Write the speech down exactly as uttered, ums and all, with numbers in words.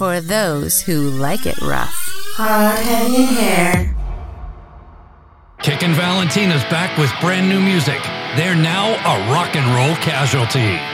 for those who like it rough. Hard-hanging hair. Kickin' Valentina's back with brand new music. They're now a rock and roll casualty.